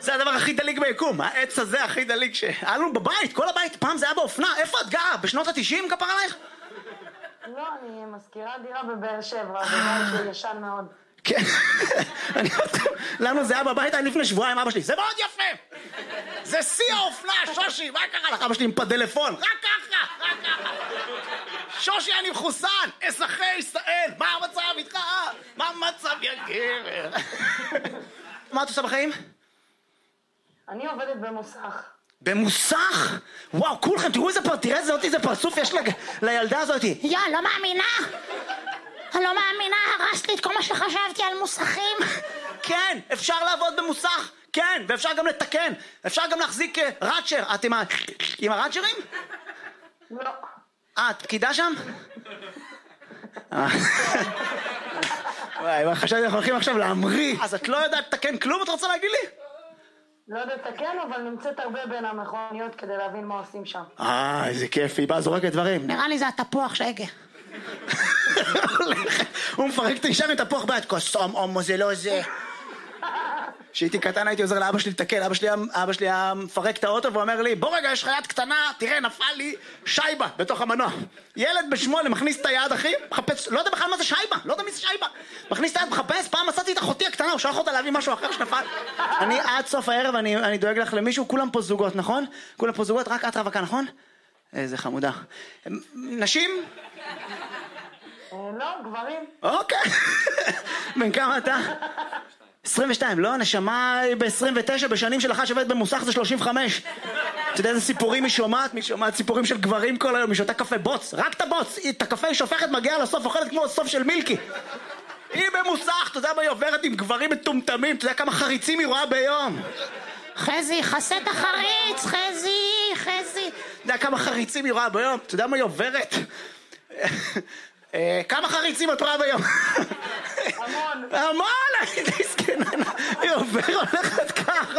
זה הדבר הכי דליק ביקום, העץ הזה הכי דליק היה לנו בבית, כל הבית, פעם זה היה באופנה. איפה את גרה? בשנות ה-90 כפר עלייך? לא, אני מזכירה דירה בבאר שבע, זה בית שהוא ישן מאוד. כן, לנו זה היה בבית עד לפני שבועיים, אבא שלי, זה מאוד יפה! זה שיא האופנה, שושי, מה קרה לך? אבא שלי עם פדלפון, רק ככה, רק ככה! שושי, אני מחוסן, אזרחי ישראל, מה המצב איתך? מה המצב, יא גבר? מה את עושה בחיים? אני עובדת במוסך. במוסך? וואו, כולכם, תראו איזה פרצוף יש לילדה הזאת. לא מאמינה. אני לא מאמינה, הרסת לי את כל מה שחשבתי על מוסכים. כן, אפשר לעבוד במוסך. כן, ואפשר גם לתקן. אפשר גם להחזיק ראצ'ר. את עם הראצ'רים? לא. את פקידה שם? וואי, חשבתי אנחנו הולכים עכשיו להמריא. אז את לא יודעת לתקן כלום, את רוצה להגיד לי? לא יודעת לתקן, אבל נמצאת הרבה בין המכוניות כדי להבין מה עושים שם. איזה כיף, היא באה זורקת דברים. נראה לי זה התפוח שהגה. הוא מפרק את האישה מתפוח ביד, קוסום, אומו, זה לא זה. כשהייתי קטן הייתי עוזר לאבא שלי לתקן, אבא שלי היה מפרק את האוטו ואומר לי, בוא רגע, יש לך יד קטנה, תראה, נפל לי שייבה בתוך המנוע. ילד ב8 מכניס את היד, אחי, מחפש, לא יודע בכלל מה זה שייבה, לא יודע מי זה שייבה. מכניס את היד, מחפש, פעם מצאתי את אחותי הקטנה, הוא שלח אותה להביא משהו אחר שנפל. אני עד סוף הערב, אני דואג לך למישהו, כולם פה זוגות, נכון? כולם פה זוגות, רק את רווקה, נכון? איזה חמודה. נשים? לא, גברים. אוקיי. בן כמה אתה? 22, לא, נשמה ב-29, בשנים של אחת שעובדת במוסך זה 35. אתה יודע איזה סיפורים היא שומעת? היא שומעת סיפורים של גברים כל היום, היא שותה קפה בוץ, רק את הבוץ, את הקפה היא שופכת, מגיעה לסוף, אוכלת כמו סוף של מילקי. היא במוסך, אתה יודע מה היא עוברת עם גברים מטומטמים, אתה יודע כמה חריצים היא רואה ביום. חזי, חסה את החריץ, חזי. אתה יודע כמה חריצים היא רואה ביום, אתה יודע מה היא עוברת? כמה חריצים את רואה ביום? המון, הייתי סקננה, היא הולכת ככה.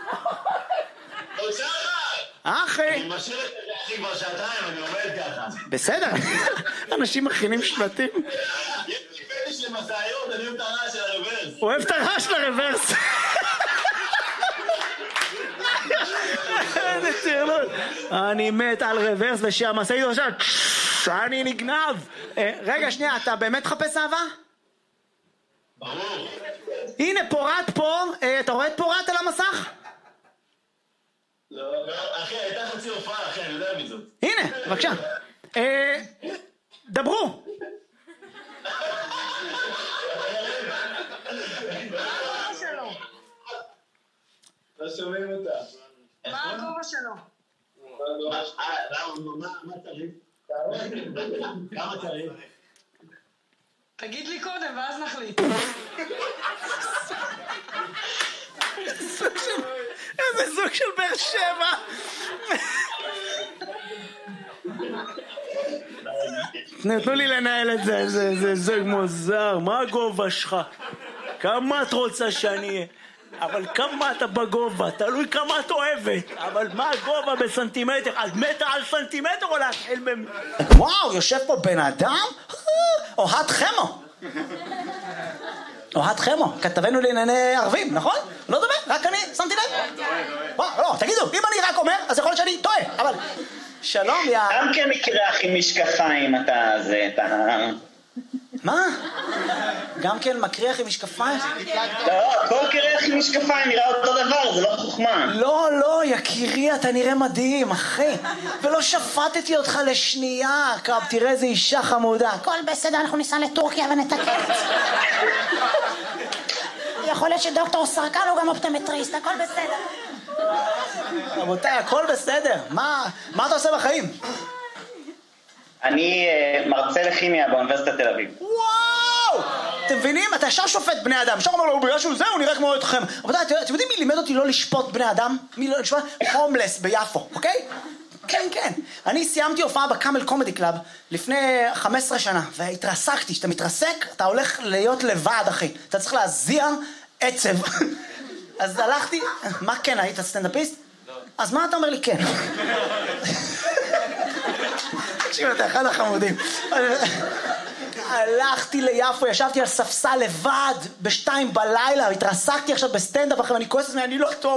אחי. אני משאיר את זה אחי כבר שעתיים, אני עומד ככה. בסדר, אנשים מכינים שלטים. יש לי פטיש למסעיות, אני אוהב את הרעש של הרוורס. הוא אוהב את הרעש של הרוורס. איזה צירנות. אני מת על רוורס ושהמשאית עכשיו אני נגנב. רגע, שנייה, אתה באמת חפש אהבה? ברור. הנה, פורט פה. אתה רואה את פורט על המסך? לא, אחי, הייתה חצי הופעה, אחי, אני יודע מי זאת. הנה, בבקשה. דברו. לא שומעים אותה. מה הגובה שלו? מה צריך? כמה צריך? תגיד לי קודם ואז נחליט. איזה זוג של באר שבע. תנו לי לנהל את זה, זה זוג מוזר. מה הגובה שלך? כמה את רוצה שאני אהיה? אבל כמה אתה בגובה, תלוי כמה את אוהבת. אבל מה הגובה בסנטימטר? על מטר על סנטימטר או להתחיל וואו, יושב פה בן אדם? אוהד חמו. אוהד חמו, כתבנו לענייני ערבים, נכון? לא דומה, רק אני שמתי לב. לא, תגידו, אם אני רק אומר, אז יכול להיות שאני טועה, אבל... שלום, יא... גם כן מקרח עם משקפיים, אתה... מה? גם כן מקריח עם משקפיים? לא, כל קרח עם משקפיים נראה אותו דבר, זה לא חוכמה. לא, יקירי, אתה נראה מדהים, אחי. ולא שפטתי אותך לשנייה, קרב, תראה איזה אישה חמודה. הכל בסדר, אנחנו ניסע לטורקיה ונתקן. יכול להיות שדוקטור סרקן הוא גם אופטומטריסט, הכל בסדר. רבותיי, הכל בסדר. מה אתה עושה בחיים? אני מרצה לכימיה באוניברסיטת תל אביב. וואו! אתם מבינים? אתה ישר שופט בני אדם. ישר אומר לו, בגלל שהוא זה, הוא נראה כמו אתכם. רבותיי, אתם יודעים מי לימד אותי לא לשפוט בני אדם? מי לא לשפוט? הומלס ביפו, אוקיי? כן. אני סיימתי הופעה בקאמל קומדי קלאב לפני 15 שנה, והתרסקתי. כשאתה מתרסק, אתה הולך להיות לבד, אחי. אתה צריך להזיע עצב. אז הלכתי... מה כן, היית סטנדאפיסט? לא. אז מה אתה אומר לי כן? תקשיב, אתה אחד החמודים. הלכתי ליפו, ישבתי על ספסל לבד, ב2 בלילה, התרסקתי עכשיו בסטנדאפ אחרי, ואני כועס עצמי, אני לא טוב.